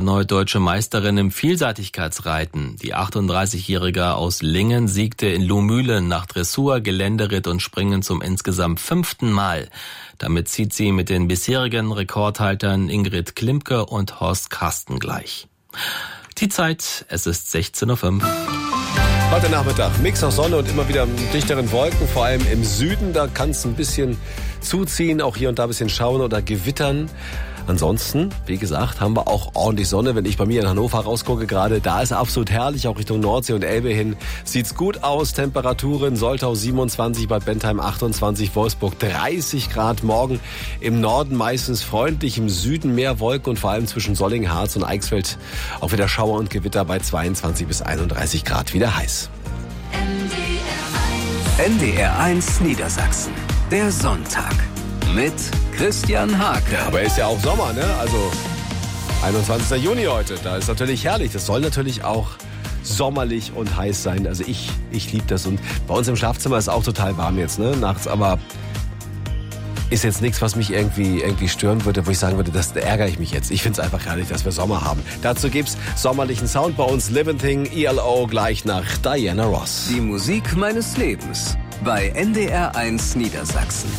erneut deutsche Meisterin im Vielseitigkeitsreiten. Die 38-Jährige aus Lingen siegte in Lohmühlen nach Dressur, Geländeritt und Springen zum insgesamt 5. Mal. Damit zieht sie mit den bisherigen Rekordhaltern Ingrid Klimke und Horst Karsten gleich. Die Zeit, es ist 16:05 Uhr. Heute Nachmittag Mix aus Sonne und immer wieder dichteren Wolken, vor allem im Süden. Da kann es ein bisschen zuziehen, auch hier und da ein bisschen schauen oder gewittern. Ansonsten, wie gesagt, haben wir auch ordentlich Sonne. Wenn ich bei mir in Hannover rausgucke gerade, da ist absolut herrlich, auch Richtung Nordsee und Elbe hin. Sieht's gut aus, Temperaturen, Soltau 27, Bad Bentheim 28, Wolfsburg 30 Grad. Morgen im Norden meistens freundlich, im Süden mehr Wolken und vor allem zwischen Solling, Harz und Eichsfeld auch wieder Schauer und Gewitter bei 22 bis 31 Grad, wieder heiß. NDR1 Niedersachsen, der Sonntag mit Christian Hake. Ja, aber ist ja auch Sommer, ne? Also 21. Juni heute, da ist natürlich herrlich. Das soll natürlich auch sommerlich und heiß sein. Also ich liebe das. Und bei uns im Schlafzimmer ist auch total warm jetzt, ne? Nachts, aber ist jetzt nichts, was mich irgendwie stören würde, wo ich sagen würde, da ärgere ich mich jetzt. Ich finde es einfach herrlich, dass wir Sommer haben. Dazu gibt's sommerlichen Sound bei uns. Living Thing, ELO, gleich nach Diana Ross. Die Musik meines Lebens bei NDR1 Niedersachsen.